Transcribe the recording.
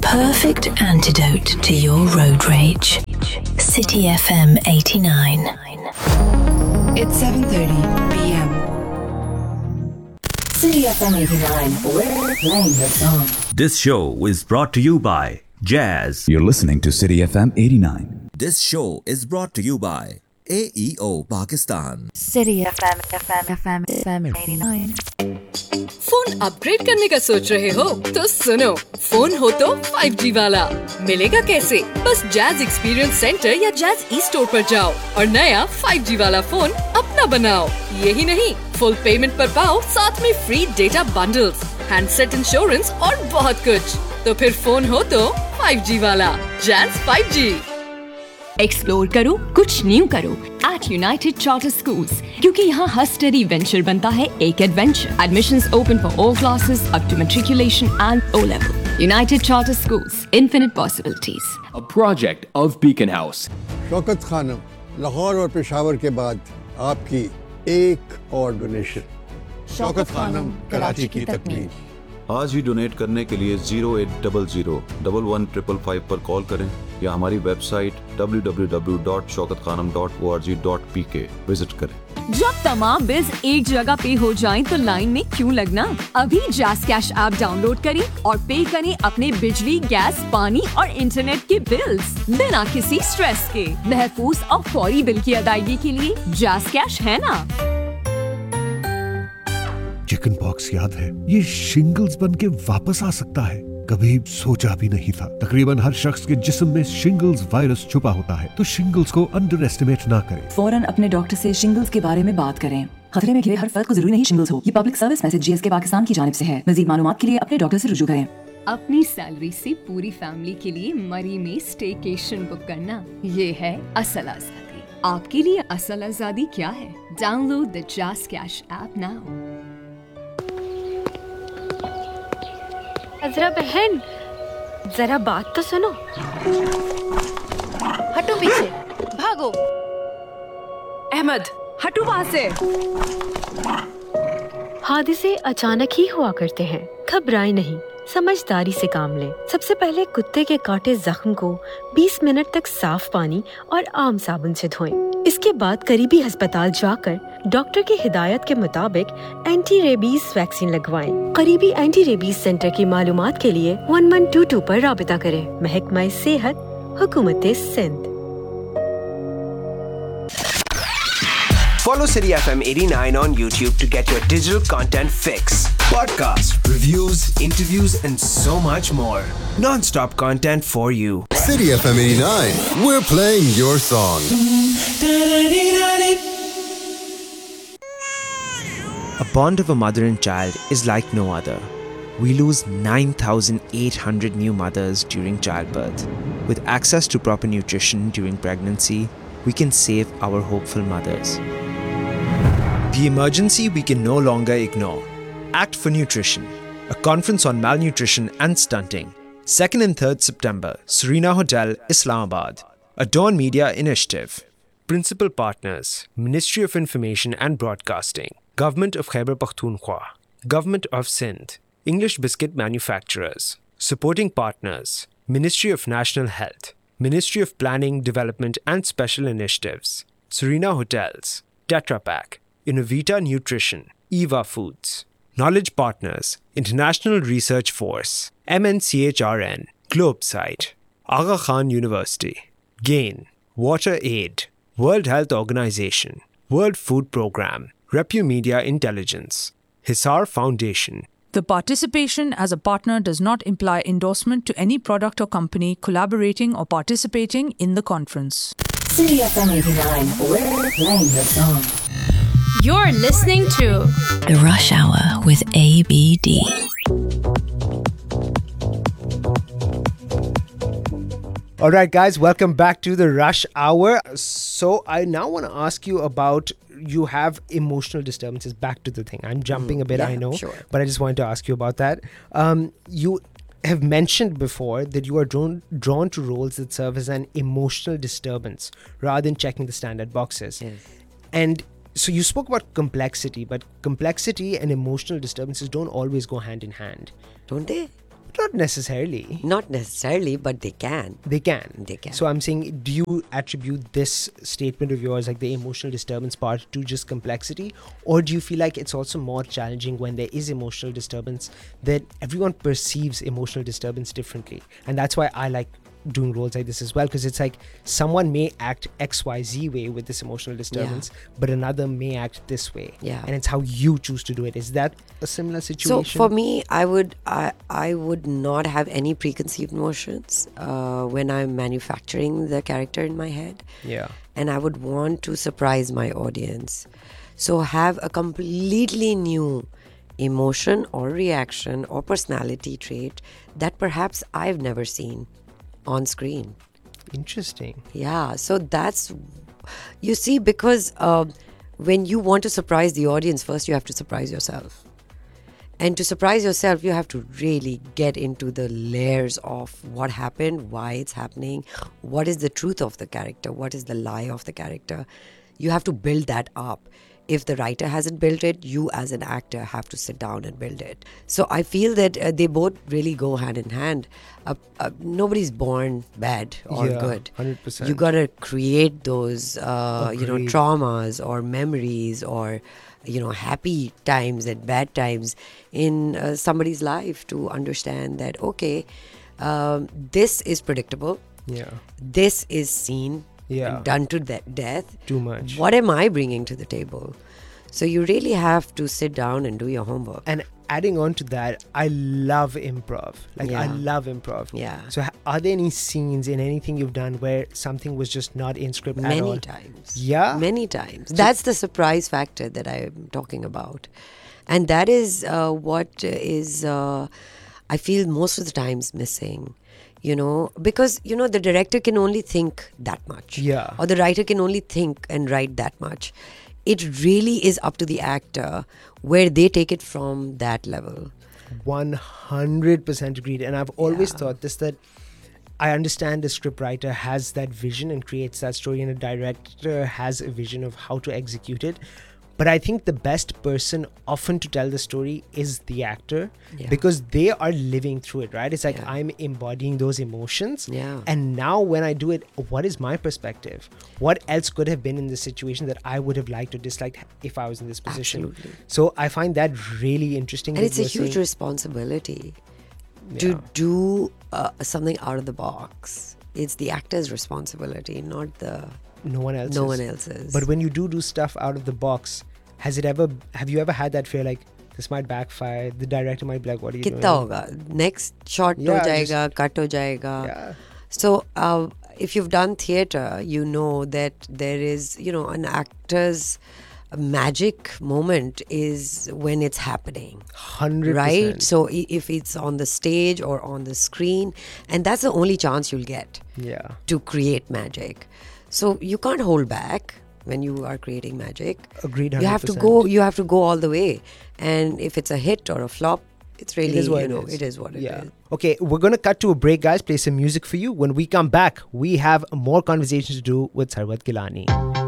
perfect antidote to your road rage. City FM 89. It's 7:30 p.m. City FM 89. We're playing your song. This show is brought to you by Jazz. You're listening to City FM 89. This show is brought to you by AEO Pakistan. City FM 89. Phone upgrade करने का सोच रहे हो तो सुनो, phone हो तो 5G वाला मिलेगा कैसे? बस जैज एक्सपीरियंस सेंटर या जैज ई स्टोर पर जाओ और नया 5G वाला फोन अपना बनाओ। यही नहीं, फुल पेमेंट पर पाओ साथ में free data bundles, handset insurance और बहुत कुछ। तो फिर फोन हो तो 5G वाला जैज 5G। एक्सप्लोर करो, कुछ न्यू करो एट यूनाइटेड चार्टर स्कूल्स, क्योंकि यहाँ हर स्टडी वेंचर बनता है एक adventure. Admissions open for all classes up to matriculation and O level. United charter schools, infinite possibilities. A project of Beacon House. Shaukat Khanam, Lahore और पेशावर के बाद आपकी एक और डोनेशन। शौकत खानम, कराची की तकमील। आज ही डोनेट करने के लिए 0800-11-555 पर कॉल करें या हमारी वेबसाइट www.shaukatkhanam.org.pk विजिट करें। जब तमाम बिल्स एक जगह पे हो जाएं तो लाइन में क्यों लगना? अभी जैज़ कैश ऐप डाउनलोड करें और पे करें अपने बिजली, गैस, पानी और इंटरनेट के बिल्स बिना किसी स्ट्रेस के। महफूज और फौरी बिल की अदायगी के लिए जैज़ कैश है ना? चिकन पॉक्स याद है? ये शिंगल्स बन के वापस आ सकता है। कभी सोचा भी नहीं था। तकरीबन हर शख्स के जिस्म में शिंगल्स वायरस छुपा होता है, तो शिंगल्स को अंडर एस्टिमेट ना करें। फौरन अपने डॉक्टर से शिंगल्स के बारे में बात करें। खतरे में घिरे हर फर्द को जरूरी नहीं शिंगल्स हो। ये public service message GSK Pakistan की जानिब से है। मजीद मालूमात के लिए अपने डॉक्टर से रुजू करें। अपनी सैलरी से पूरी फैमिली के लिए मरी में स्टेकेशन बुक करना, ये है असल आजादी। आपके लिए असल आजादी क्या है? Download the jazz cash app now. अजरा बहन, जरा बात तो सुनो। हटो पीछे, भागो। अहमद, हटो वहाँ से। हादसे अचानक ही हुआ करते हैं, घबराएं नहीं, समझदारी से काम लें। सबसे पहले कुत्ते के काटे जख्म को 20 मिनट तक साफ पानी और आम साबुन से धोएं। इसके बाद करीबी अस्पताल जाकर डॉक्टर की हिदायत के मुताबिक एंटी रेबीज वैक्सीन लगवाएं। करीबी एंटी रेबीज सेंटर की मालूमात के लिए 1122 पर राबिता करें। महकमा सेहत, हुकूमत Sindh. Follow City FM 89 on YouTube to get your digital content fix. Podcasts, reviews, interviews, and so much more. Non-stop content for you. City FM 89. We're playing your song. A bond of a mother and child is like no other. We lose 9,800 new mothers during childbirth. With access to proper nutrition during pregnancy, we can save our hopeful mothers. The emergency we can no longer ignore. Act for Nutrition, a conference on malnutrition and stunting. 2nd and 3rd September, Serena Hotel, Islamabad. A Dawn Media initiative. Principal partners, Ministry of Information and Broadcasting, Government of Khyber Pakhtunkhwa, Government of Sindh, English Biscuit Manufacturers. Supporting partners, Ministry of National Health, Ministry of Planning, Development and Special Initiatives, Serena Hotels, Tetra Pak, Innovita Nutrition, Eva Foods. Knowledge partners, International Research Force, MNCHRN, Globesite, Aga Khan University, GAIN, Water Aid, World Health Organization, World Food Program, Repu Media Intelligence, Hisar Foundation. The participation as a partner does not imply endorsement to any product or company collaborating or participating in the conference. City FM 89. We're playing your song. You're listening to The Rush Hour with ABD. All right, guys, welcome back to the Rush Hour. So I now want to ask you about, you have emotional disturbances. Back to the thing. I'm jumping a bit, I know, sure. But I just wanted to ask you about that. You have mentioned before that you are drawn to roles that serve as an emotional disturbance rather than checking the standard boxes. Yes. And so you spoke about complexity, but complexity and emotional disturbances don't always go hand in hand. Don't they? Not necessarily. Not necessarily, but they can. They can. They can. So I'm saying, do you attribute this statement of yours, like the emotional disturbance part, to just complexity? Or do you feel like it's also more challenging when there is emotional disturbance, that everyone perceives emotional disturbance differently? And that's why I like doing roles like this as well, because it's like someone may act XYZ way with this emotional disturbance, but another may act this way. Yeah. And it's how you choose to do it. Is that a similar situation? So for me, I would not have any preconceived notions when I'm manufacturing the character in my head. Yeah. And I would want to surprise my audience. So have a completely new emotion or reaction or personality trait that perhaps I've never seen on screen. Interesting. Yeah, so that's, you see, because when you want to surprise the audience, first you have to surprise yourself. And to surprise yourself, you have to really get into the layers of what happened, why it's happening, what is the truth of the character, what is the lie of the character. You have to build that up. If the writer hasn't built it, you as an actor have to sit down and build it. So I feel that they both really go hand in hand. Nobody's born bad or good. 100%. You got to create those, traumas or memories or, happy times and bad times in somebody's life to understand that, okay, this is predictable. Yeah. This is seen. Yeah. Done to death. Too much. What am I bringing to the table? So you really have to sit down and do your homework. And adding on to that, I love improv. I love improv. Yeah. So are there any scenes in anything you've done where something was just not in script at all? Many times. Yeah? Many times. So that's the surprise factor that I'm talking about. And that is what is, I feel most of the times missing. Because, the director can only think that much. Yeah. Or the writer can only think and write that much. It really is up to the actor where they take it from that level. 100% agreed. And I've always thought this, that I understand the scriptwriter has that vision and creates that story, and a director has a vision of how to execute it. But I think the best person often to tell the story is the actor, because they are living through it, right? It's like I'm embodying those emotions. Yeah. And now when I do it, what is my perspective? What else could have been in this situation that I would have liked or disliked if I was in this position? Absolutely. So I find that really interesting. And it's a huge responsibility to do something out of the box. It's the actor's responsibility, not no one else's. No one else's. But when you do stuff out of the box, have you ever had that fear, like this might backfire, the director might be like, what are you doing? Kitna hoga? Next shot ho jayega, cut ho jayega. Yeah. So if you've done theatre, you know that there is, an actor's magic moment is when it's happening. 100%. Right? So if it's on the stage or on the screen, and that's the only chance you'll get to create magic. So you can't hold back when you are creating magic. Agreed. 100%. You have to go all the way. And if it's a hit or a flop, it's really, it is what it is. Okay, we're going to cut to a break, guys. Play some music for you. When we come back, we have more conversations to do with Sarwat Gilani.